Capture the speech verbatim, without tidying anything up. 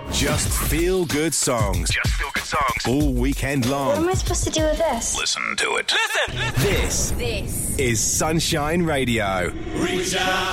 Just feel good songs. Just feel good songs. All weekend long. What am I supposed to do with this? Listen to it. Listen! This This is Sunshine Radio. Reach out.